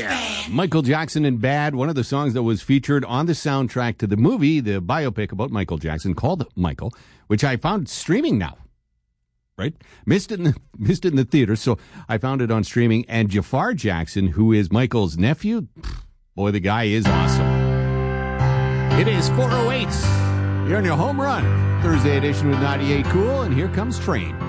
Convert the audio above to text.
Yeah. Michael Jackson in Bad, one of the songs that was featured on the soundtrack to the movie, the biopic about Michael Jackson called Michael, which I found streaming now. Right? Missed it in the theater, so I found it on streaming. And Jafar Jackson, who is Michael's nephew, boy, the guy is awesome. It is 4:08. You're on your home run. Thursday edition with 98 Cool, and here comes Train.